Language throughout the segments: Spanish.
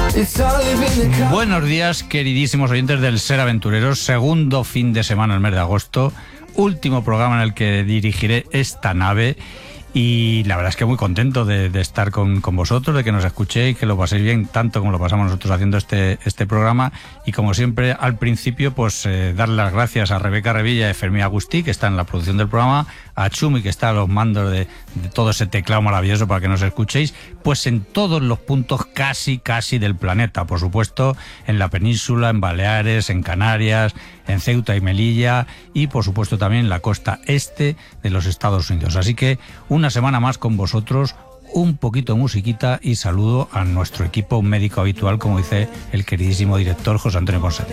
Buenos días, queridísimos oyentes del Ser Aventureros. Segundo fin de semana del mes de agosto. Último programa en el que dirigiré esta nave. Y la verdad es que muy contento de estar con vosotros, de que nos escuchéis, que lo paséis bien, tanto como lo pasamos nosotros haciendo este programa. Y como siempre, al principio, pues darle las gracias a Rebeca Revilla y Fermín Agustí, que está en la producción del programa, a Chumi, que está a los mandos de todo ese teclado maravilloso para que nos escuchéis, pues en todos los puntos casi del planeta, por supuesto, en la península, en Baleares, en Canarias, en Ceuta y Melilla, y por supuesto también en la costa este de los Estados Unidos. Así que una semana más con vosotros, un poquito de musiquita y saludo a nuestro equipo médico habitual, como dice el queridísimo director José Antonio Ponsati.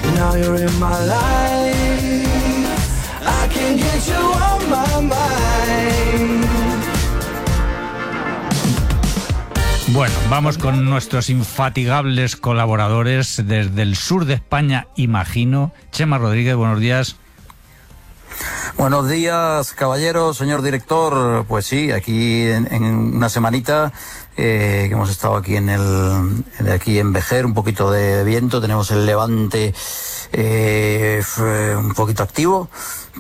Bueno, vamos con nuestros infatigables colaboradores desde el sur de España, imagino. Chema Rodríguez, buenos días. Buenos días, caballeros, señor director. Pues sí, aquí en una semanita que hemos estado aquí aquí en Vejer, un poquito de viento, tenemos el levante un poquito activo,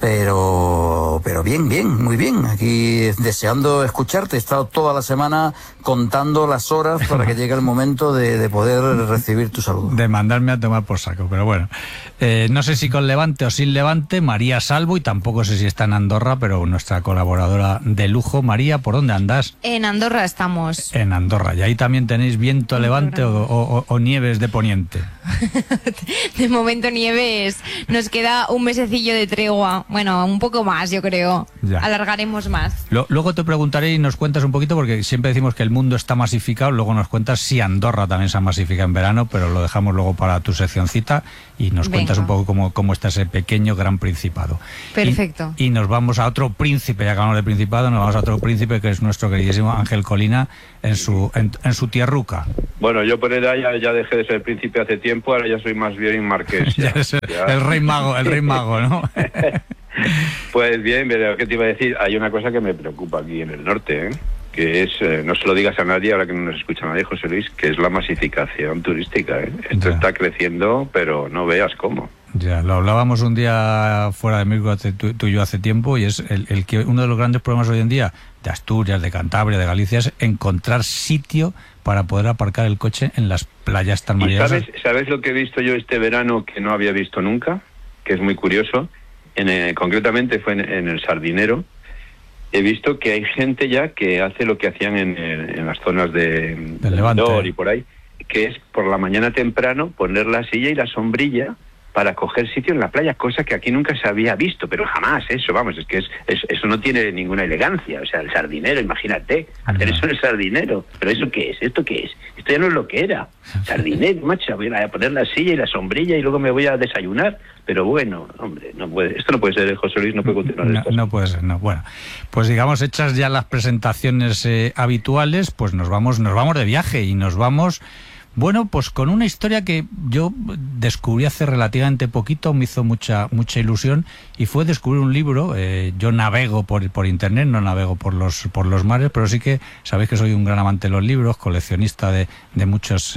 pero bien, muy bien. Aquí deseando escucharte. He estado toda la semana contando las horas para que llegue el momento de poder recibir tu saludo. De mandarme a tomar por saco, pero bueno. No sé si con levante o sin levante, María Salvo, y tampoco sé si está en Andorra, pero nuestra colaboradora de lujo. María, ¿por dónde andas? En Andorra estamos. En Andorra. ¿Y ahí también tenéis viento levante o nieves de poniente? De momento nieves. Nos queda un mesecillo de tregua. Bueno, un poco más, yo creo. Ya. Alargaremos más. Luego te preguntaré y nos cuentas un poquito, porque siempre decimos que el mundo está masificado. Luego nos cuentas si Andorra también se masifica en verano, pero lo dejamos luego para tu seccioncita y nos cuentas un poco cómo está ese pequeño gran principado. Perfecto. Y nos vamos a otro príncipe, ya acabamos de principado, nos vamos a otro príncipe que es nuestro queridísimo Ángel Colina en su tierruca. Bueno, yo por edad ya dejé de ser príncipe hace tiempo, ahora ya soy más bien marqués. Ya. El rey mago, ¿no? Pues bien, pero ¿qué te iba a decir? Hay una cosa que me preocupa aquí en el norte, que es, no se lo digas a nadie, ahora que no nos escucha nadie, José Luis, que es la masificación turística. Esto está creciendo, pero no veas cómo. Ya, lo hablábamos un día fuera de micro tú y yo hace tiempo, y es el que uno de los grandes problemas hoy en día de Asturias, de Cantabria, de Galicia, es encontrar sitio para poder aparcar el coche en las playas tan maravillosas. ¿Sabes lo que he visto yo este verano que no había visto nunca? Que es muy curioso. Concretamente fue en el Sardinero. He visto que hay gente ya que hace lo que hacían en las zonas del Levante y por ahí, que es por la mañana temprano poner la silla y la sombrilla para coger sitio en la playa, cosa que aquí nunca se había visto, pero jamás eso, vamos, es que eso no tiene ninguna elegancia. O sea, el Sardinero, imagínate, hacer eso en el Sardinero. ¿Pero eso qué es? ¿Esto qué es? Esto ya no es lo que era. Sardinero, macho, voy a poner la silla y la sombrilla y luego me voy a desayunar. Pero bueno, hombre, esto no puede ser, José Luis, no puede continuar. No puede ser, no. Bueno, pues digamos, hechas ya las presentaciones habituales, pues nos vamos de viaje y nos vamos... Bueno, pues con una historia que yo descubrí hace relativamente poquito, me hizo mucha ilusión, y fue descubrir un libro. Yo navego por internet, no navego por los mares, pero sí que sabéis que soy un gran amante de los libros, coleccionista de muchos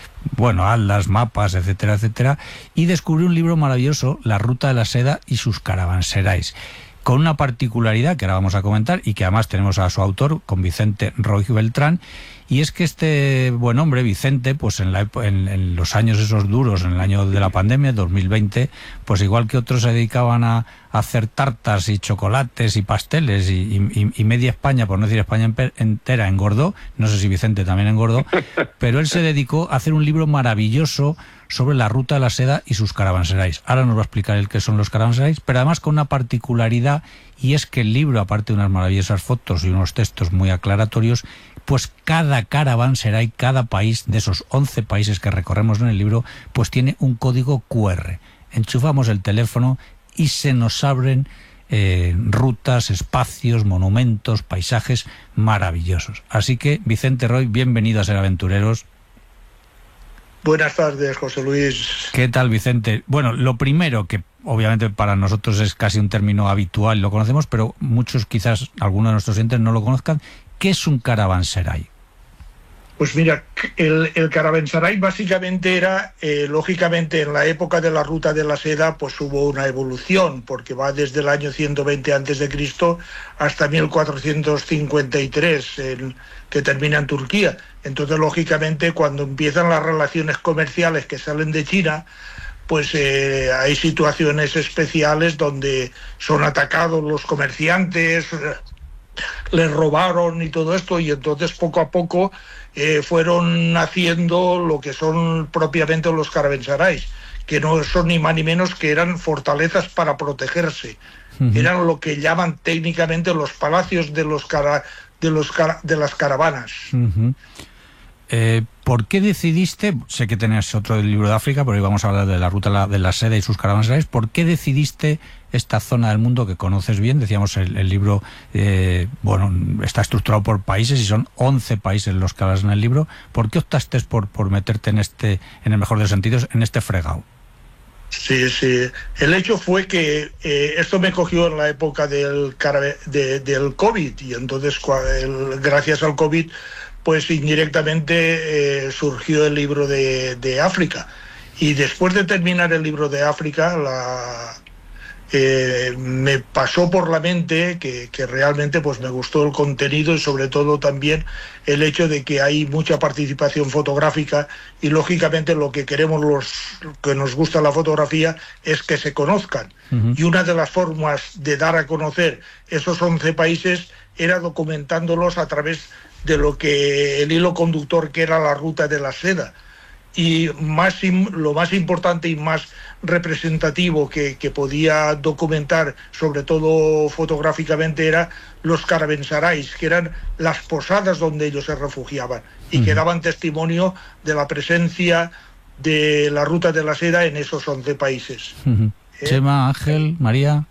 atlas, mapas, etcétera, y descubrí un libro maravilloso, La Ruta de la Seda y sus caravanserais, con una particularidad que ahora vamos a comentar y que además tenemos a su autor, con Vicente Roig Beltrán. Y es que este buen hombre, Vicente, pues en los años esos duros, en el año de la pandemia, 2020, pues igual que otros se dedicaban a hacer tartas y chocolates y pasteles y media España, por no decir España entera, engordó. No sé si Vicente también engordó, pero él se dedicó a hacer un libro maravilloso sobre la Ruta de la Seda y sus caravanserais. Ahora nos va a explicar el qué son los caravanserais, pero además con una particularidad, y es que el libro, aparte de unas maravillosas fotos y unos textos muy aclaratorios, pues cada caravanserai, cada país de esos 11 países que recorremos en el libro, pues tiene un código QR. Enchufamos el teléfono y se nos abren rutas, espacios, monumentos, paisajes maravillosos. Así que, Vicente Roig, bienvenido a Ser Aventureros. Buenas tardes, José Luis. ¿Qué tal, Vicente? Bueno, lo primero, que obviamente para nosotros es casi un término habitual, lo conocemos, pero muchos, quizás algunos de nuestros oyentes no lo conozcan. ¿Qué es un caravanserai? Pues mira, el caravanserai básicamente era, lógicamente en la época de la Ruta de la Seda, pues hubo una evolución, porque va desde el año 120 a.C. hasta 1453, que termina en Turquía. Entonces, lógicamente, cuando empiezan las relaciones comerciales que salen de China, pues hay situaciones especiales donde son atacados los comerciantes, les robaron y todo esto, y entonces poco a poco fueron haciendo lo que son propiamente los caravanserais, que no son ni más ni menos que eran fortalezas para protegerse. Eran lo que llaman técnicamente los palacios de las caravanas. ¿Por qué decidiste, sé que tenías otro del libro de África, pero hoy vamos a hablar de la Ruta de la Seda y sus caravanserais, ¿por qué decidiste esta zona del mundo que conoces bien? Decíamos, el libro está estructurado por países y son 11 países los que hablas en el libro. ¿Por qué optaste por meterte en el mejor de los sentidos, en este fregado? Sí. El hecho fue que esto me cogió en la época del COVID, y entonces gracias al COVID pues indirectamente surgió el libro de África. Y después de terminar el libro de África, me pasó por la mente que realmente pues me gustó el contenido, y sobre todo también el hecho de que hay mucha participación fotográfica, y lógicamente lo que queremos los que nos gusta la fotografía es que se conozcan. Y una de las formas de dar a conocer esos 11 países era documentándolos a través de lo que el hilo conductor que era la Ruta de la Seda. Y lo más importante y más representativo que podía documentar, sobre todo fotográficamente, era los caravanserais, que eran las posadas donde ellos se refugiaban y que daban testimonio de la presencia de la Ruta de la Seda en esos 11 países. Chema, Ángel, María.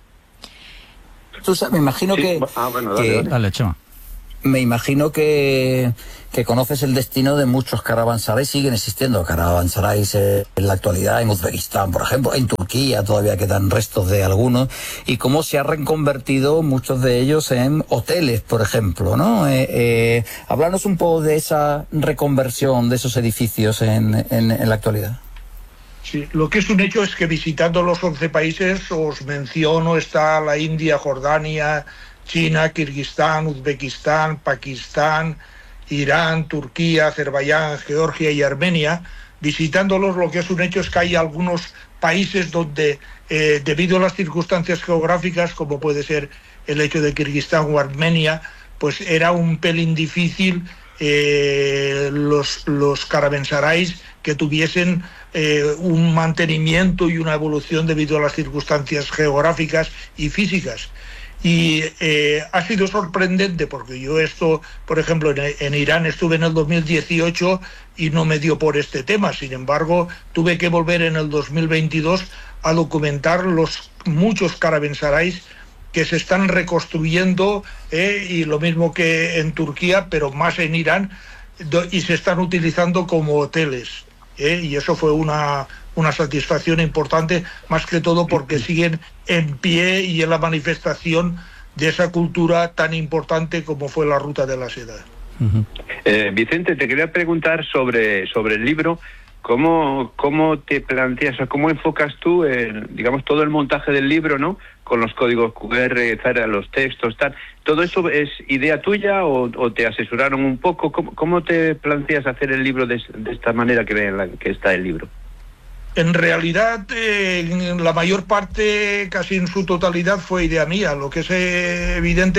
Me imagino que... Dale, Chema. Me imagino que conoces el destino de muchos caravanserais. Siguen existiendo caravanserais en la actualidad, en Uzbekistán, por ejemplo, en Turquía todavía quedan restos de algunos, y cómo se han reconvertido muchos de ellos en hoteles, por ejemplo, ¿no? Háblanos un poco de esa reconversión de esos edificios en la actualidad. Sí, lo que es un hecho es que visitando los 11 países, os menciono, está la India, Jordania, China, Kirguistán, Uzbekistán, Pakistán, Irán, Turquía, Azerbaiyán, Georgia y Armenia. Visitándolos, lo que es un hecho es que hay algunos países donde, debido a las circunstancias geográficas, como puede ser el hecho de Kirguistán o Armenia, pues era un pelín difícil los caravanserais que tuviesen un mantenimiento y una evolución debido a las circunstancias geográficas y físicas. Y ha sido sorprendente, porque yo por ejemplo, en Irán estuve en el 2018 y no me dio por este tema. Sin embargo, tuve que volver en el 2022 a documentar los muchos caravanserais que se están reconstruyendo, y lo mismo que en Turquía, pero más en Irán, y se están utilizando como hoteles. Y eso fue una satisfacción importante, más que todo porque siguen en pie y en la manifestación de esa cultura tan importante como fue la Ruta de la Seda. Vicente, te quería preguntar sobre el libro. ¿Cómo te planteas, o cómo enfocas tú, digamos, todo el montaje del libro, ¿no? Con los códigos QR, los textos, tal. ¿Todo eso es idea tuya o te asesoraron un poco? ¿Cómo te planteas hacer el libro de esta manera que está el libro? En realidad, la mayor parte, casi en su totalidad, fue idea mía. Lo que es evidente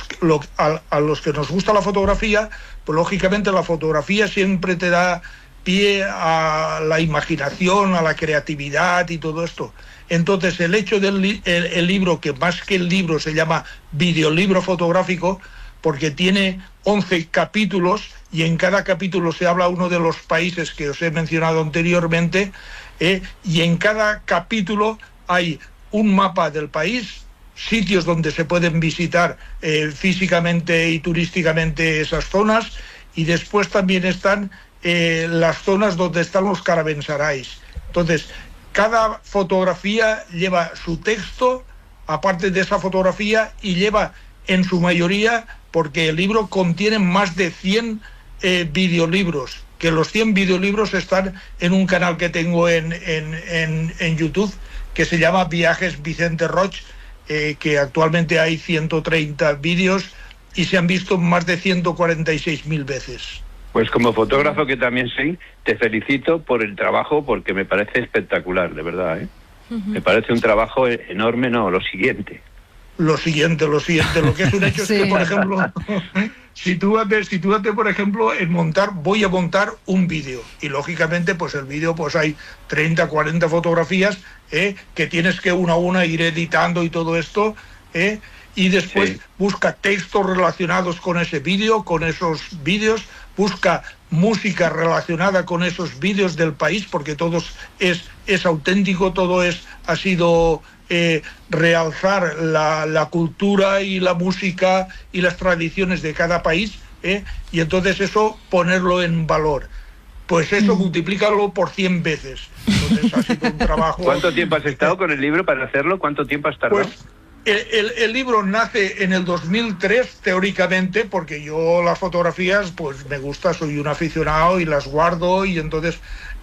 a los que nos gusta la fotografía, pues lógicamente la fotografía siempre te da pie a la imaginación, a la creatividad y todo esto. Entonces, el hecho del el libro, que más que el libro se llama videolibro fotográfico, porque tiene 11 capítulos y en cada capítulo se habla uno de los países que os he mencionado anteriormente, y en cada capítulo hay un mapa del país, sitios donde se pueden visitar físicamente y turísticamente esas zonas, y después también están las zonas donde están los caravanserais. Entonces, cada fotografía lleva su texto, aparte de esa fotografía, y lleva en su mayoría, porque el libro contiene más de 100 videolibros, que los 100 videolibros están en un canal que tengo en YouTube, que se llama Viajes Vicente Roig, que actualmente hay 130 vídeos y se han visto más de 146.000 veces. Pues como fotógrafo que también soy, te felicito por el trabajo, porque me parece espectacular, de verdad, ¿eh? Me parece un trabajo enorme. No, lo siguiente, lo que es un hecho Sí. es que, por ejemplo, sitúate, por ejemplo, voy a montar un vídeo, y lógicamente pues el vídeo pues hay 30, 40 fotografías, que tienes que una a una ir editando y todo esto, y después Sí. busca textos relacionados con ese vídeo, con esos vídeos, busca música relacionada con esos vídeos del país, porque todo es auténtico, todo ha sido realzar la cultura y la música y las tradiciones de cada país, y entonces eso ponerlo en valor. Pues eso multiplícalo por 100 veces. Entonces ha sido un trabajo... ¿Cuánto tiempo has estado con el libro para hacerlo? ¿Cuánto tiempo has tardado? Pues el libro nace en el 2003, teóricamente, porque yo las fotografías, pues me gusta, soy un aficionado y las guardo, y entonces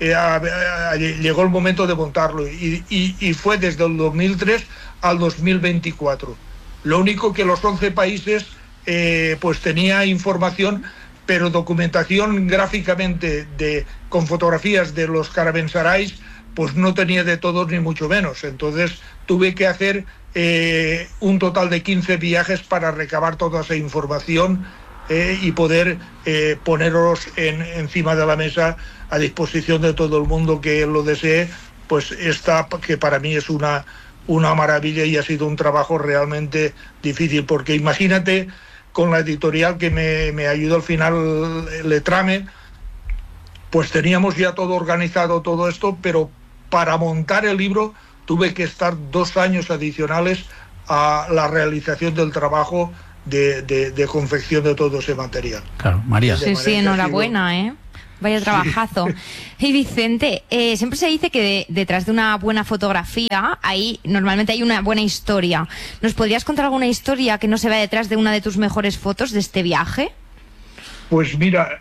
llegó el momento de montarlo, y fue desde el 2003 al 2024. Lo único que los 11 países pues tenía información, pero documentación gráficamente con fotografías de los caravanserais pues no tenía de todos ni mucho menos. Entonces tuve que hacer un total de 15 viajes para recabar toda esa información, y poder poneros encima de la mesa a disposición de todo el mundo que lo desee. Pues que para mí es una maravilla, y ha sido un trabajo realmente difícil, porque imagínate, con la editorial que me ayudó al final, Letrame, pues teníamos ya todo organizado, todo esto, pero para montar el libro tuve que estar 2 años adicionales a la realización del trabajo de confección de todo ese material. Claro, María. Sí, enhorabuena, ¿eh? Vaya trabajazo. Y Vicente, siempre se dice que detrás de una buena fotografía normalmente hay una buena historia. ¿Nos podrías contar alguna historia que no se vea detrás de una de tus mejores fotos de este viaje? Pues mira,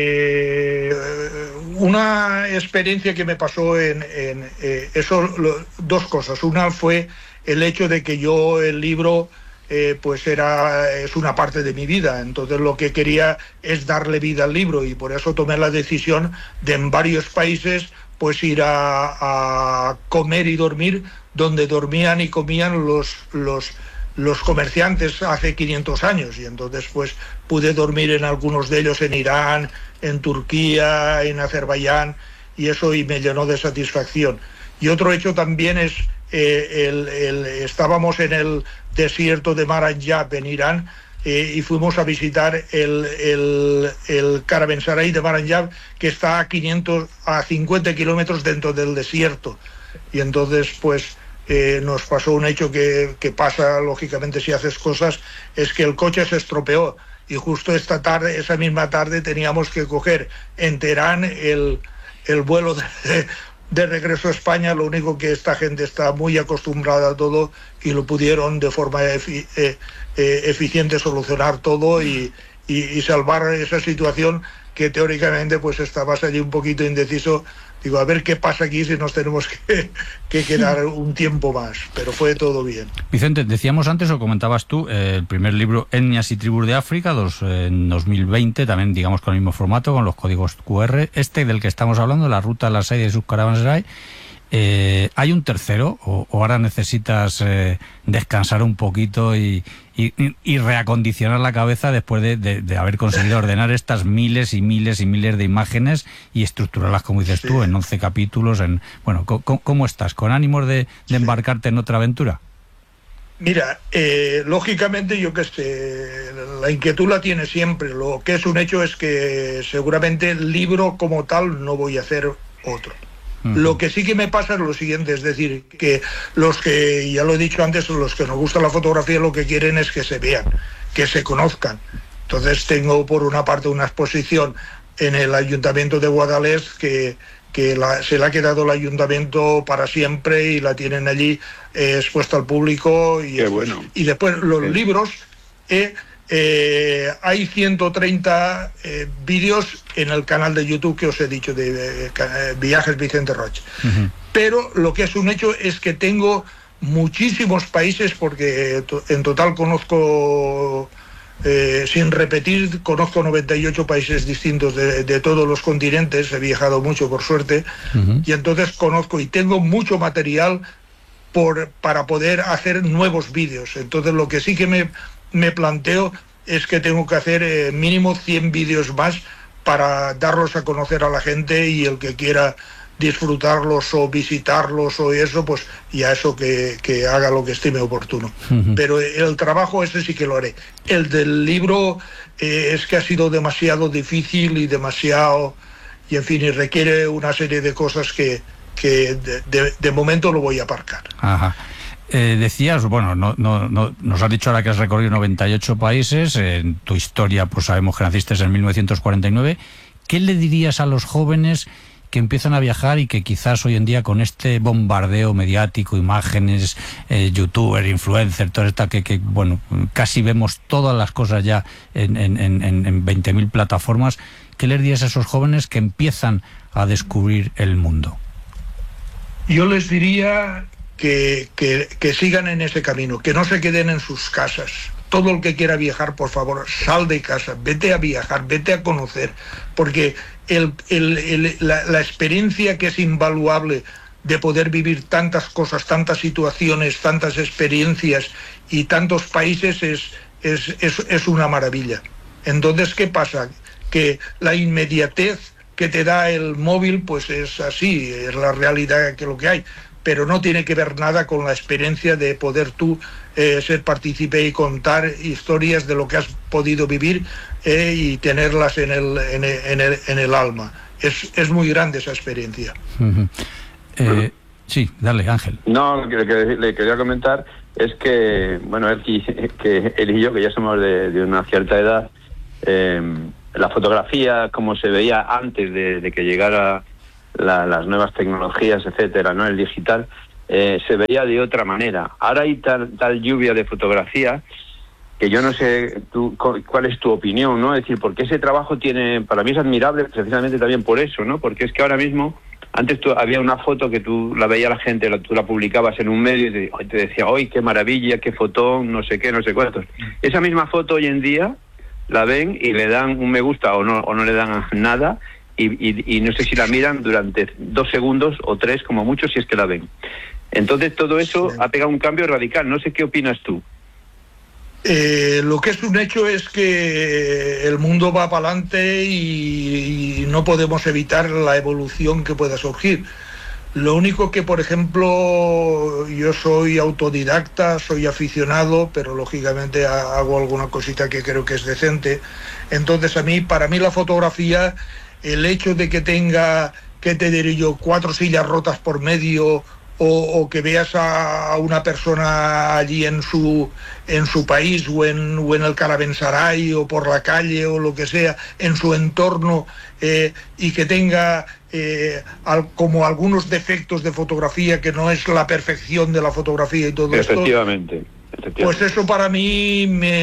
una experiencia que me pasó dos cosas. Una fue el hecho de que yo el libro pues es una parte de mi vida, entonces lo que quería es darle vida al libro, y por eso tomé la decisión de en varios países pues ir a comer y dormir donde dormían y comían los comerciantes hace 500 años, y entonces pues pude dormir en algunos de ellos, en Irán, en Turquía, en Azerbaiyán, y eso me llenó de satisfacción. Y otro hecho también es estábamos en el desierto de Maranjab en Irán, y fuimos a visitar el caravanserai de Maranjab, que está a 50 kilómetros dentro del desierto, y entonces pues nos pasó un hecho que pasa lógicamente si haces cosas, es que el coche se estropeó, y justo esa misma tarde teníamos que coger en Teherán el vuelo de regreso a España. Lo único que esta gente está muy acostumbrada a todo, y lo pudieron de forma eficiente solucionar todo y salvar esa situación, que teóricamente pues estabas allí un poquito indeciso. Digo, a ver qué pasa aquí, si nos tenemos que quedar un tiempo más, pero fue todo bien. Vicente, decíamos antes, o comentabas tú, el primer libro, Etnias y Tribus de África, en 2020, también digamos con el mismo formato, con los códigos QR. Del que estamos hablando, La Ruta a la Saida y sus caravanserai. ¿Hay un tercero, o ahora necesitas descansar un poquito y reacondicionar la cabeza después de haber conseguido ordenar estas miles y miles y miles de imágenes y estructurarlas, como dices tú, en 11 capítulos? ¿Cómo estás? ¿Con ánimos de embarcarte en otra aventura? Mira, lógicamente yo que sé, la inquietud la tiene siempre. Lo que es un hecho es que seguramente el libro como tal no voy a hacer otro. Lo que sí que me pasa es lo siguiente, es decir, que los que, ya lo he dicho antes, los que nos gusta la fotografía lo que quieren es que se vean, que se conozcan. Entonces tengo por una parte una exposición en el Ayuntamiento de Guadalest que se le ha quedado el ayuntamiento para siempre, y la tienen allí expuesta al público. Y, qué bueno. Y después los libros hay 130 vídeos en el canal de YouTube que os he dicho de Viajes Vicente Roig. Pero lo que es un hecho es que tengo muchísimos países, porque en total conozco, sin repetir, conozco 98 países distintos de todos los continentes. He viajado mucho, por suerte, y entonces conozco y tengo mucho material para poder hacer nuevos vídeos. Entonces lo que sí que me planteo es que tengo que hacer mínimo 100 vídeos más para darlos a conocer a la gente, y el que quiera disfrutarlos o visitarlos o eso, pues ya eso que haga lo que estime oportuno. Pero el trabajo ese sí que lo haré. El del libro es que ha sido demasiado difícil y en fin, y requiere una serie de cosas que de momento lo voy a aparcar. Ajá. Decías, bueno, no nos has dicho ahora que has recorrido 98 países. En tu historia pues sabemos que naciste en 1949. ¿Qué le dirías a los jóvenes que empiezan a viajar y que quizás hoy en día, con este bombardeo mediático, imágenes, youtuber, influencer, toda esta que bueno, casi vemos todas las cosas ya en 20.000 plataformas, qué les dirías a esos jóvenes que empiezan a descubrir el mundo? Yo les diría que sigan en ese camino, que no se queden en sus casas. Todo el que quiera viajar, por favor, sal de casa, vete a viajar, vete a conocer, porque la experiencia que es invaluable de poder vivir tantas cosas, tantas situaciones, tantas experiencias y tantos países es una maravilla. Entonces, ¿qué pasa? Que la inmediatez que te da el móvil, pues es así, es la realidad que lo que hay, pero no tiene que ver nada con la experiencia de poder tú ser partícipe y contar historias de lo que has podido vivir y tenerlas en el alma. Es muy grande esa experiencia. Sí, dale, Ángel. No, lo que le quería comentar es que, bueno, él y yo, que ya somos de una cierta edad, la fotografía, como se veía antes de que llegara las nuevas tecnologías, etcétera, ¿no? El digital, se veía de otra manera. Ahora hay tal lluvia de fotografía que yo no sé cuál es tu opinión, ¿no? Es decir, porque ese trabajo para mí es admirable precisamente también por eso, ¿no? Porque es que ahora mismo, antes había una foto que tú la veía la gente, tú la publicabas en un medio y te decía, ¡ay, qué maravilla, qué fotón, no sé qué, no sé cuántos! Esa misma foto hoy en día la ven y le dan un me gusta o no le dan nada, y no sé si la miran durante 2 segundos o 3 como mucho, si es que la ven. Entonces todo eso ha pegado un cambio radical. No sé qué opinas tú. Lo que es un hecho es que el mundo va para adelante y no podemos evitar la evolución que pueda surgir. Lo único que, por ejemplo, yo soy autodidacta, soy aficionado, pero lógicamente hago alguna cosita que creo que es decente. Entonces para mí la fotografía, el hecho de que tenga, ¿qué te diré yo?, 4 sillas rotas por medio, o que veas a una persona allí en su país o en el caravanserai o por la calle o lo que sea, en su entorno, y que tenga como algunos defectos de fotografía, que no es la perfección de la fotografía y todo esto. Efectivamente. Pues eso para mí me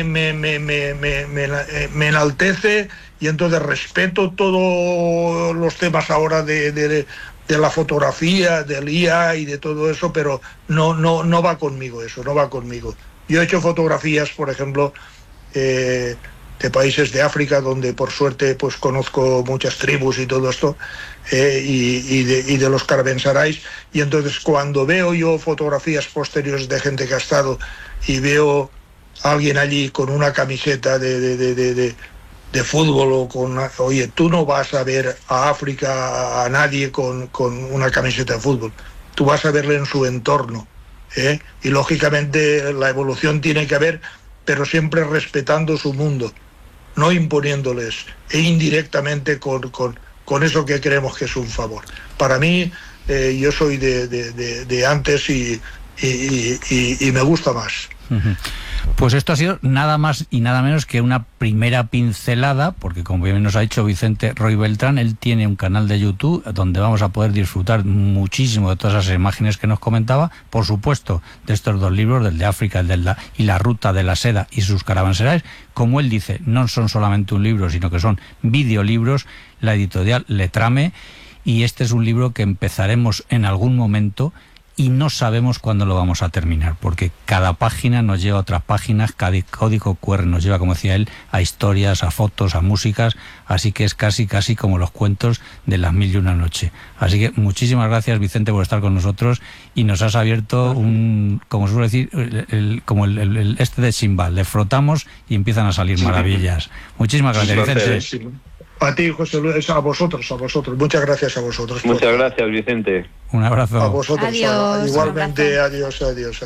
enaltece, y entonces respeto todos los temas ahora de la fotografía, del IA y de todo eso, pero no va conmigo eso, no va conmigo. Yo he hecho fotografías, por ejemplo, de países de África, donde por suerte pues conozco muchas tribus y todo esto, y de los caravanserais, y entonces cuando veo yo fotografías posteriores de gente que ha estado y veo a alguien allí con una camiseta de fútbol, o oye, tú no vas a ver a África a nadie con una camiseta de fútbol, tú vas a verle en su entorno, y lógicamente la evolución tiene que haber, pero siempre respetando su mundo, no imponiéndoles, e indirectamente con eso que creemos que es un favor. Para mí, yo soy de antes y me gusta más. Pues esto ha sido nada más y nada menos que una primera pincelada, porque como bien nos ha dicho Vicente Roy Beltrán, él tiene un canal de YouTube donde vamos a poder disfrutar muchísimo de todas esas imágenes que nos comentaba, por supuesto, de estos dos libros, del de África y la ruta de la seda y sus caravanserais. Como él dice, no son solamente un libro, sino que son videolibros, la editorial Letrame, y este es un libro que empezaremos en algún momento y no sabemos cuándo lo vamos a terminar, porque cada página nos lleva a otras páginas, cada código QR nos lleva, como decía él, a historias, a fotos, a músicas, así que es casi como los cuentos de las 1001 noche. Así que muchísimas gracias, Vicente, por estar con nosotros, y nos has abierto un, como suelo decir, el este de Simbad, le frotamos y empiezan a salir maravillas. Muchísimas gracias, Vicente. A ti, José Luis, a vosotros. Muchas gracias a vosotros. Muchas gracias, Vicente. Un abrazo. A vosotros. Adiós, igualmente, adiós.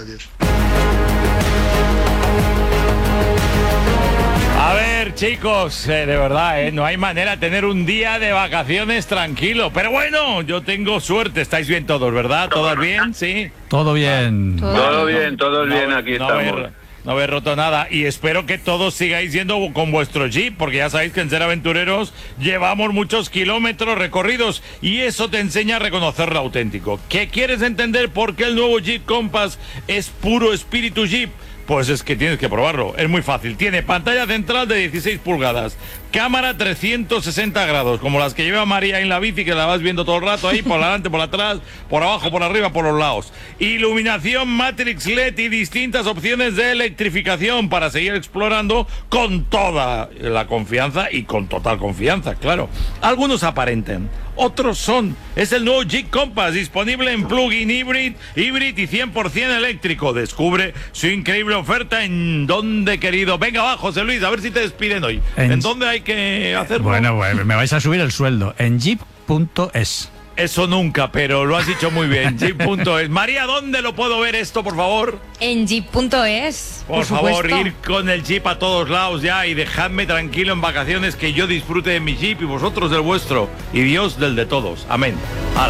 A ver, chicos, de verdad, no hay manera de tener un día de vacaciones tranquilo. Pero bueno, yo tengo suerte. Estáis bien todos, ¿verdad? ¿Todos bien? ¿Sí? Todo bien. Todo bien, aquí estamos. No habéis roto nada, y espero que todos sigáis yendo con vuestro Jeep, porque ya sabéis que en Ser Aventureros llevamos muchos kilómetros recorridos y eso te enseña a reconocer lo auténtico. ¿Qué quieres entender por qué el nuevo Jeep Compass es puro espíritu Jeep? Pues es que tienes que probarlo, es muy fácil. Tiene pantalla central de 16 pulgadas, cámara 360 grados, como las que lleva María en la bici, que la vas viendo todo el rato ahí, por delante, por atrás, por abajo, por arriba, por los lados. Iluminación Matrix LED y distintas opciones de electrificación para seguir explorando con toda la confianza y con total confianza, claro. Algunos aparentan, otros son. Es el nuevo Jeep Compass, disponible en plug-in híbrido y 100% eléctrico. Descubre su increíble oferta en dónde, querido. Venga, va, José Luis, a ver si te despiden hoy. ¿En dónde hay que hacerlo? Bueno, me vais a subir el sueldo. En jeep.es. Eso nunca, pero lo has dicho muy bien. Jeep.es. María, ¿dónde lo puedo ver esto, por favor? En jeep.es. Por favor, ir con el Jeep a todos lados ya y dejadme tranquilo en vacaciones, que yo disfrute de mi Jeep y vosotros del vuestro. Y Dios del de todos. Amén. ¡Hala!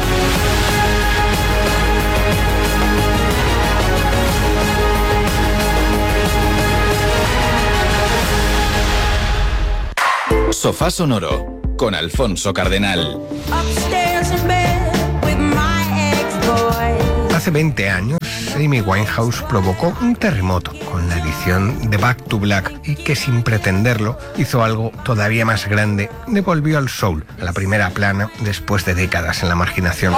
Sofá Sonoro con Alfonso Cardenal. Hace 20 años, Amy Winehouse provocó un terremoto con la edición de Back to Black y que, sin pretenderlo, hizo algo todavía más grande. Devolvió al soul a la primera plana después de décadas en la marginación.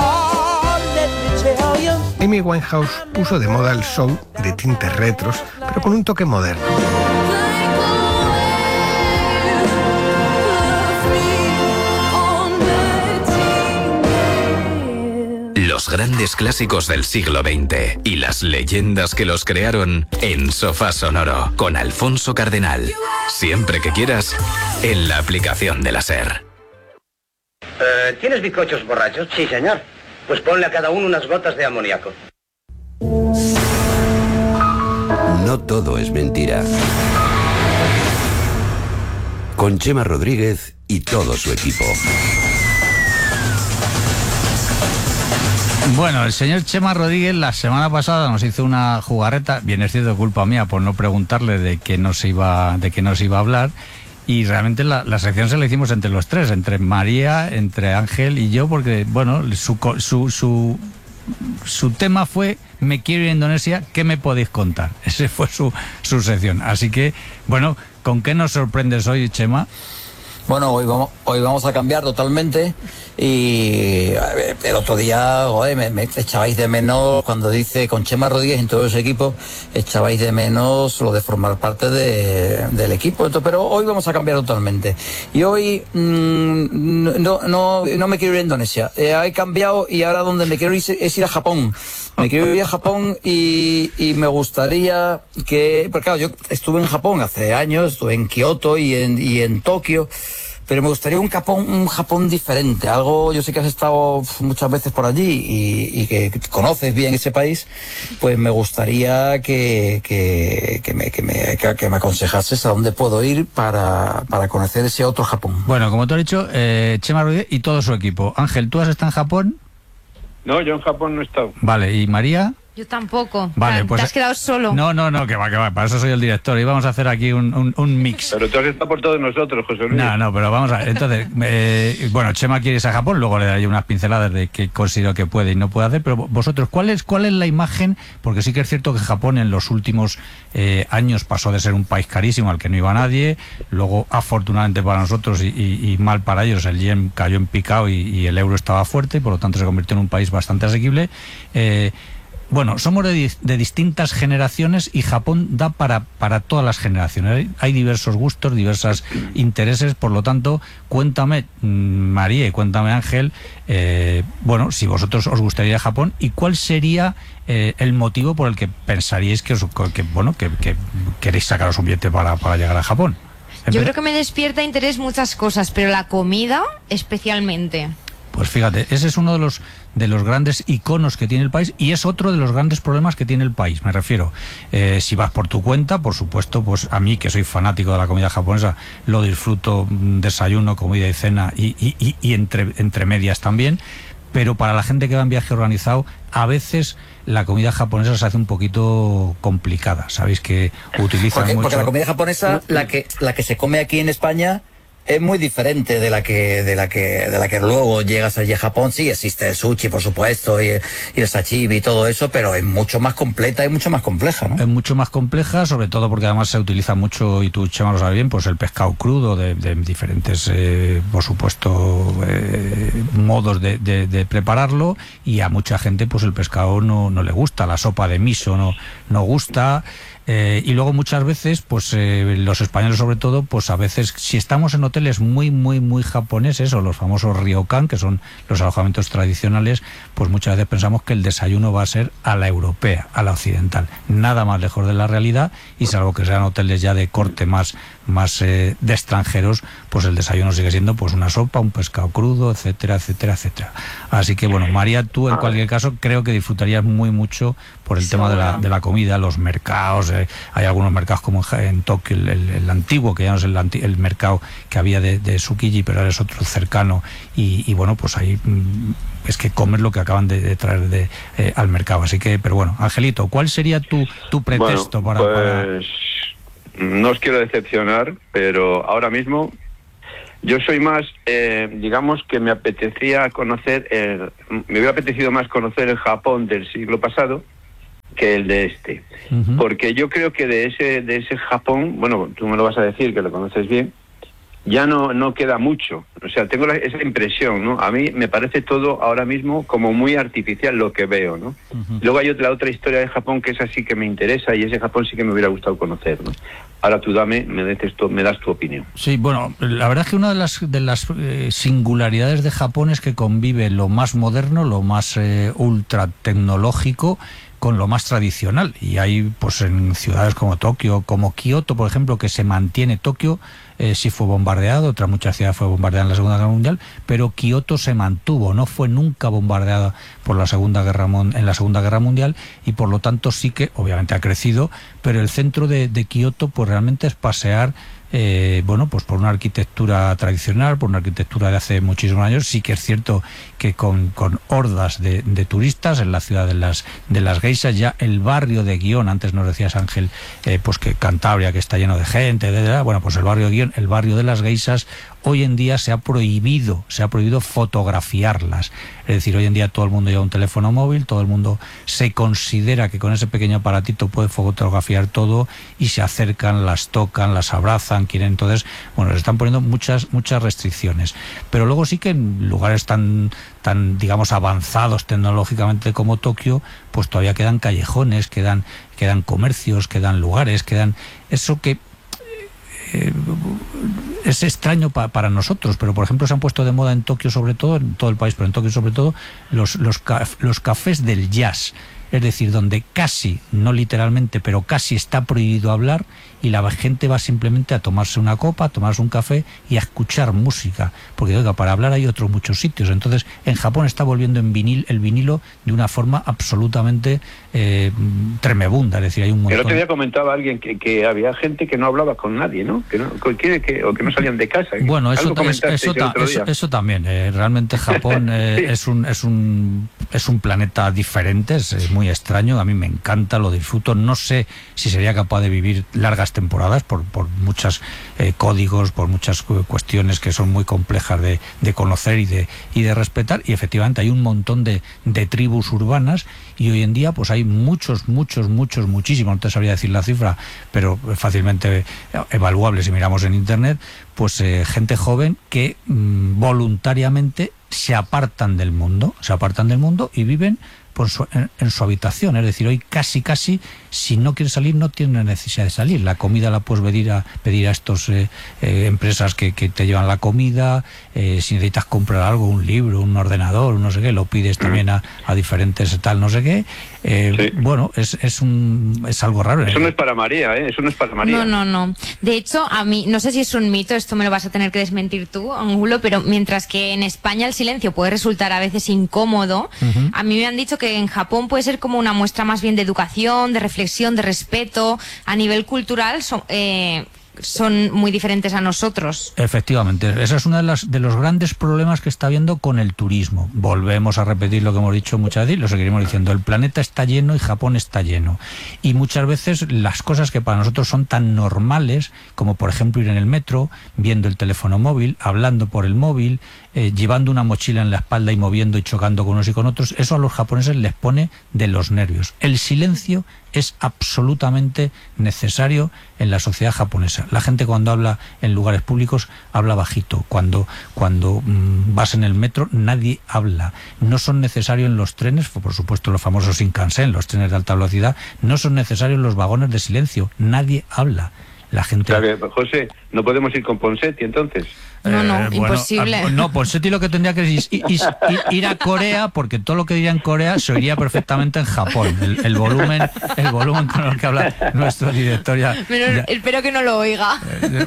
Amy Winehouse puso de moda el soul de tintes retros, pero con un toque moderno. Los grandes clásicos del siglo XX y las leyendas que los crearon en Sofá Sonoro con Alfonso Cardenal. Siempre que quieras, en la aplicación de la SER. ¿Tienes bizcochos borrachos? Sí, señor. Pues ponle a cada uno unas gotas de amoníaco. No todo es mentira. Con Chema Rodríguez y todo su equipo. Bueno, el señor Chema Rodríguez la semana pasada nos hizo una jugarreta, bien es cierto, culpa mía por no preguntarle de qué nos iba a hablar, y realmente la sección se la hicimos entre los tres, entre María, entre Ángel y yo, porque bueno, su tema fue "Me quiero ir a Indonesia, ¿qué me podéis contar?". Ese fue su sección. Así que, bueno, ¿con qué nos sorprendes hoy, Chema? Bueno, hoy vamos a cambiar totalmente, y el otro día, joder, me echabais de menos cuando dice con Chema Rodríguez y todo ese equipo, echabais de menos lo de formar parte del equipo. Entonces, pero hoy vamos a cambiar totalmente. Y hoy no me quiero ir a Indonesia. He cambiado, y ahora donde me quiero ir es ir a Japón. Me quiero ir a Japón y me gustaría que... Porque claro, yo estuve en Japón hace años, estuve en Kioto y en Tokio, pero me gustaría un Japón diferente, algo. Yo sé que has estado muchas veces por allí y que conoces bien ese país, pues me gustaría que me aconsejases a dónde puedo ir para conocer ese otro Japón. Bueno, como te he dicho, Chema Rodríguez y todo su equipo. Ángel, ¿tú has estado en Japón? No, yo en Japón no he estado. Vale, ¿y María? Yo tampoco. Vale, pues te has quedado solo. No, que va, para eso soy el director. Y vamos a hacer aquí un mix. Pero tú has estado por todos nosotros, José Luis. No, pero vamos a ver. Entonces, bueno, Chema quiere irse a Japón, luego le daré unas pinceladas de qué considero que puede y no puede hacer, pero vosotros, ¿cuál es la imagen? Porque sí que es cierto que Japón en los últimos años pasó de ser un país carísimo al que no iba nadie, luego afortunadamente para nosotros y mal para ellos, el yen cayó en picado y el euro estaba fuerte y por lo tanto se convirtió en un país bastante asequible. Bueno, somos de distintas generaciones y Japón da para todas las generaciones. Hay diversos gustos, diversos intereses, por lo tanto, cuéntame, María, y cuéntame, Ángel, bueno, si vosotros os gustaría ir a Japón y cuál sería el motivo por el que pensaríais que queréis sacaros un billete para llegar a Japón. Yo creo que me despierta interés muchas cosas, pero la comida especialmente. Pues fíjate, ese es uno de los grandes iconos que tiene el país y es otro de los grandes problemas que tiene el país, me refiero. Si vas por tu cuenta, por supuesto, pues a mí, que soy fanático de la comida japonesa, lo disfruto, desayuno, comida y cena y entre medias también, pero para la gente que va en viaje organizado, a veces la comida japonesa se hace un poquito complicada. Sabéis que utilizan mucho... Porque la comida japonesa, la que se come aquí en España, es muy diferente de la que luego llegas allí a Japón. Sí, existe el sushi, por supuesto, y el sashimi y todo eso, pero es mucho más completa y mucho más compleja, ¿no? Es mucho más compleja, sobre todo porque además se utiliza mucho, y tú, Chema, lo sabes bien, pues el pescado crudo de diferentes, por supuesto, modos de prepararlo, y a mucha gente pues el pescado no le gusta, la sopa de miso no gusta. Y luego muchas veces, pues los españoles sobre todo, pues a veces si estamos en hoteles muy japoneses o los famosos ryokan, que son los alojamientos tradicionales, pues muchas veces pensamos que el desayuno va a ser a la europea, a la occidental, nada más lejos de la realidad, y salvo que sean hoteles ya de corte más de extranjeros, pues el desayuno sigue siendo pues una sopa, un pescado crudo, etcétera. Así que bueno, María, tú en cualquier caso creo que disfrutarías mucho por el tema de la comida, los mercados. Hay algunos mercados como en Tokio, el antiguo, que ya no es el mercado que había de Tsukiji, pero ahora es otro cercano, y bueno, pues ahí es que comes lo que acaban de traer al mercado. Así que, pero bueno, Angelito, ¿cuál sería tu pretexto para...? No os quiero decepcionar, pero ahora mismo yo soy más, digamos que me hubiera apetecido más conocer el Japón del siglo pasado que el de este. Uh-huh. Porque yo creo que de ese Japón, bueno, tú me lo vas a decir, que lo conoces bien, ya no queda mucho. O sea, tengo esa impresión, ¿no? A mí me parece todo ahora mismo como muy artificial lo que veo, ¿no? Uh-huh. Luego hay la otra historia de Japón que es así que me interesa, y ese Japón sí que me hubiera gustado conocer, ¿no? Ahora tú me das tu opinión. Sí, bueno, la verdad es que una de las singularidades de Japón es que convive lo más moderno, lo más ultra tecnológico con lo más tradicional, y hay pues en ciudades como Tokio, como Kioto, por ejemplo, que se mantiene. Tokio sí fue bombardeado, otras muchas ciudades fue bombardeada en la Segunda Guerra Mundial, pero Kioto se mantuvo, no fue nunca bombardeada por en la Segunda Guerra Mundial, y por lo tanto sí que obviamente ha crecido, pero el centro de Kioto pues realmente es pasear pues por una arquitectura tradicional, por una arquitectura de hace muchísimos años. Sí que es cierto que con hordas de turistas en la ciudad de las geishas, ya el barrio de Gion, antes nos decías, Ángel, pues que Cantabria, que está lleno de gente, bueno, pues el barrio de Gion, el barrio de las geishas, hoy en día se ha prohibido fotografiarlas. Es decir, hoy en día todo el mundo lleva un teléfono móvil, todo el mundo se considera que con ese pequeño aparatito puede fotografiar todo, y se acercan, las tocan, las abrazan, quieren. Entonces, bueno, se están poniendo muchas restricciones. Pero luego sí que en lugares tan digamos avanzados tecnológicamente como Tokio, pues todavía quedan callejones, quedan comercios, quedan lugares, quedan eso que es extraño para nosotros, pero por ejemplo se han puesto de moda en Tokio, sobre todo, en todo el país, pero en Tokio sobre todo, los cafés del jazz. Es decir, donde casi, no literalmente, pero casi está prohibido hablar, y la gente va simplemente a tomarse una copa, a tomarse un café y a escuchar música, porque oiga, para hablar hay otros muchos sitios. Entonces, en Japón está volviendo el vinilo de una forma absolutamente tremebunda. Es decir, hay un montón. El otro día comentaba alguien que había gente que no hablaba con nadie, ¿no? O que no salían de casa. Bueno, eso también. Realmente Japón es un un planeta diferente, es muy extraño, a mí me encanta, lo disfruto, no sé si sería capaz de vivir largas temporadas por muchos códigos, por muchas cuestiones que son muy complejas de conocer y de respetar, y efectivamente hay un montón de tribus urbanas, y hoy en día pues hay muchísimos, no te sabría decir la cifra, pero fácilmente evaluable si miramos en internet, pues gente joven que voluntariamente se apartan del mundo y viven en su habitación. Es decir, hoy casi si no quieres salir no tienes necesidad de salir. La comida la puedes pedir a estos empresas que te llevan la comida. Si necesitas comprar algo, un libro, un ordenador, no sé qué, lo pides también a diferentes tal no sé qué. Sí. Bueno, es algo raro. Eso no es para María, eso no es para María. No. De hecho, a mí, no sé si es un mito, esto me lo vas a tener que desmentir tú, Angulo, pero mientras que en España el silencio puede resultar a veces incómodo, a mí me han dicho que en Japón puede ser como una muestra más bien de educación, de reflexión, de respeto. A nivel cultural son muy diferentes a nosotros. Efectivamente, ese es uno de los grandes problemas que está habiendo con el turismo. Volvemos a repetir lo que hemos dicho muchas veces, lo seguiremos diciendo. El planeta está lleno y Japón está lleno. Y muchas veces las cosas que para nosotros son tan normales, como por ejemplo ir en el metro, viendo el teléfono móvil, hablando por el móvil, llevando una mochila en la espalda y moviendo y chocando con unos y con otros, eso a los japoneses les pone de los nervios. El silencio es absolutamente necesario en la sociedad japonesa. La gente cuando habla en lugares públicos habla bajito. Cuando vas en el metro nadie habla. No son necesarios en los trenes, por supuesto los famosos Shinkansen, los trenes de alta velocidad, no son necesarios los vagones de silencio. Nadie habla. La gente... José, ¿no podemos ir con Ponseti entonces? No, imposible. No, Ponseti lo que tendría que es ir a Corea, porque todo lo que diría en Corea se oiría perfectamente en Japón. El volumen con el que habla nuestro director espero que no lo oiga.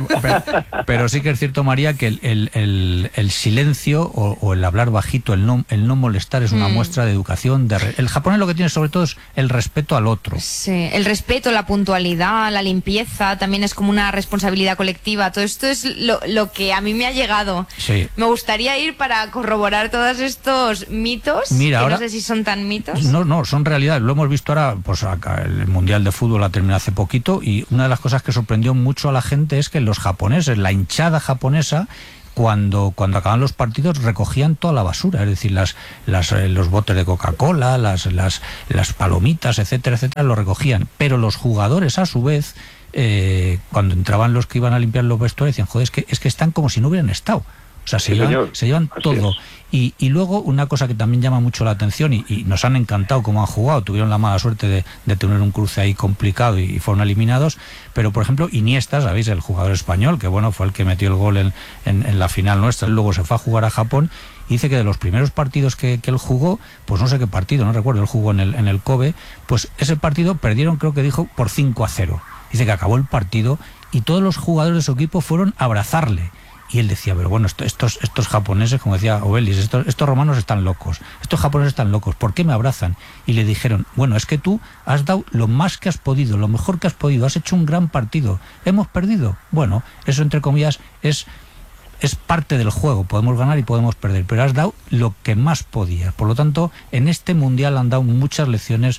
Pero sí que es cierto, María, que el silencio o el hablar bajito, el no molestar es una muestra de educación. El japonés lo que tiene sobre todo es el respeto al otro. Sí, el respeto, la puntualidad, la limpieza, también es como una responsabilidad colectiva. Todo esto es lo que a mí me ha llegado. Sí. Me gustaría ir para corroborar todos estos mitos. Mira, que ahora, no sé si son tan mitos. No, son realidades. Lo hemos visto ahora, pues acá, el Mundial de Fútbol ha terminado hace poquito, y una de las cosas que sorprendió mucho a la gente es que los japoneses, la hinchada japonesa, cuando acaban los partidos recogían toda la basura, es decir, los botes de Coca-Cola, las palomitas, etcétera, lo recogían. Pero los jugadores, a su vez, cuando entraban los que iban a limpiar los vestuarios, decían, joder, es que están como si no hubieran estado. O sea, se llevan todo. Y luego una cosa que también llama mucho la atención, y nos han encantado cómo han jugado, tuvieron la mala suerte de tener un cruce ahí complicado y fueron eliminados, pero por ejemplo Iniesta, ¿sabéis? El jugador español, que bueno, fue el que metió el gol en la final nuestra, luego se fue a jugar a Japón, y dice que de los primeros partidos que él jugó, pues no sé qué partido, no recuerdo, él jugó en el Kobe, pues ese partido perdieron, creo que dijo, por 5-0. Dice que acabó el partido y todos los jugadores de su equipo fueron a abrazarle. Y él decía, pero bueno, estos japoneses, como decía Obelis, estos romanos están locos, estos japoneses están locos, ¿por qué me abrazan? Y le dijeron, bueno, es que tú has dado lo más que has podido, lo mejor que has podido, has hecho un gran partido, ¿hemos perdido? Bueno, eso entre comillas es parte del juego, podemos ganar y podemos perder, pero has dado lo que más podías. Por lo tanto, en este mundial han dado muchas lecciones,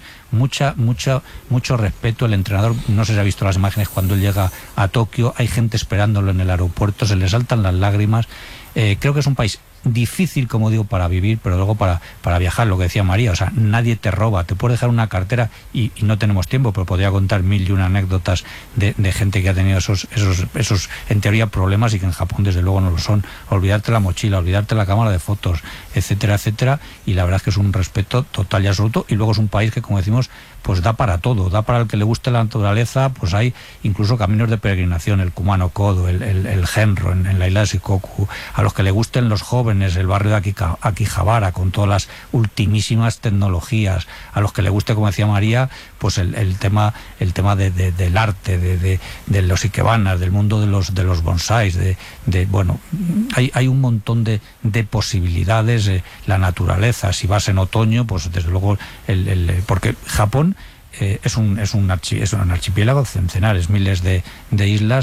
mucho respeto. El entrenador, no sé si ha visto las imágenes cuando él llega a Tokio, hay gente esperándolo en el aeropuerto, se le saltan las lágrimas. Creo que es un país difícil, como digo, para vivir, pero luego para viajar, lo que decía María, o sea, nadie te roba, te puede dejar una cartera y no tenemos tiempo, pero podría contar 1001 anécdotas de gente que ha tenido esos en teoría problemas y que en Japón desde luego no lo son. Olvidarte la mochila, olvidarte la cámara de fotos, etcétera, y la verdad es que es un respeto total y absoluto, y luego es un país que, como decimos, pues da para todo, da para el que le guste la naturaleza, pues hay incluso caminos de peregrinación, el Kumano Kodo, el Genro en la isla de Shikoku, a los que le gusten los jóvenes, el barrio de Akihabara con todas las ultimísimas tecnologías, a los que le guste, como decía María, pues el tema del arte, de los ikebanas, del mundo de los bonsáis, bueno, hay un montón de posibilidades, la naturaleza, si vas en otoño, pues desde luego porque Japón es un archipiélago centenares, miles de islas,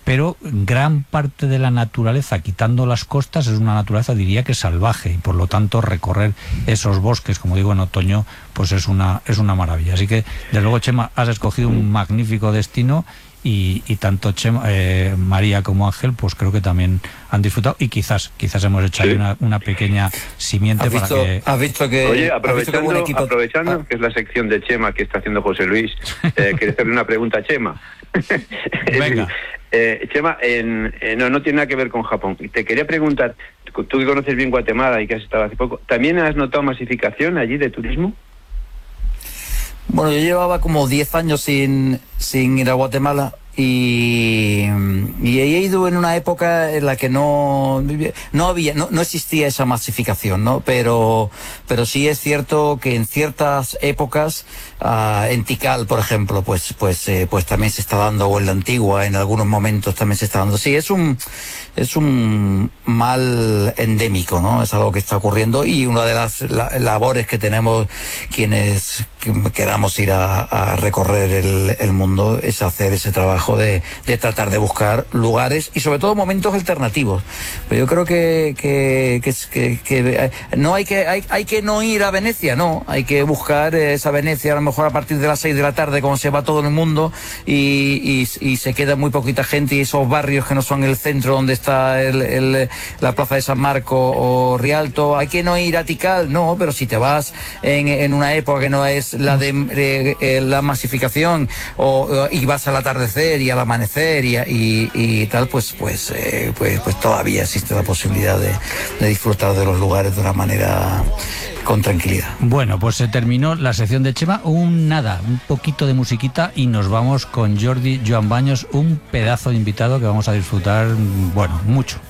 pero gran parte de la naturaleza, quitando las costas, es una naturaleza, diría que salvaje, y por lo tanto recorrer esos bosques, como digo, en otoño, pues es una maravilla. Así que, desde luego, Chema, has escogido un magnífico destino, y tanto Chema, María como Ángel, pues creo que también han disfrutado, y quizás hemos hecho ahí una pequeña simiente ¿Has visto que... Oye, aprovechando que es la sección de Chema que está haciendo José Luis, ¿quieres hacerle una pregunta a Chema? Venga. Chema, no tiene nada que ver con Japón. Te quería preguntar, tú que conoces bien Guatemala y que has estado hace poco, ¿también has notado masificación allí de turismo? Bueno, yo llevaba como 10 años sin ir a Guatemala y he ido en una época en la que no existía esa masificación, ¿no? Pero sí es cierto que en ciertas épocas, en Tikal, por ejemplo, pues también se está dando, o en la Antigua, en algunos momentos también se está dando. Sí, es un mal endémico, ¿no? Es algo que está ocurriendo, y una de las labores que tenemos quienes queramos ir a recorrer el mundo es hacer ese trabajo de tratar de buscar lugares y sobre todo momentos alternativos. Pero yo creo que no hay que no ir a Venecia, no, hay que buscar esa Venecia a lo mejor a partir de las 6 de la tarde, como se va todo el mundo, y se queda muy poquita gente, y esos barrios que no son el centro donde está la plaza de San Marco o Rialto. Hay que no ir a Tikal, no, pero si te vas en una época que no es la de la masificación, y vas al atardecer y al amanecer y tal, pues todavía existe la posibilidad de disfrutar de los lugares de una manera con tranquilidad. Bueno, pues se terminó la sección de Chema, un poquito de musiquita, y nos vamos con Jordi Joan Baños, un pedazo de invitado que vamos a disfrutar, bueno, mucho.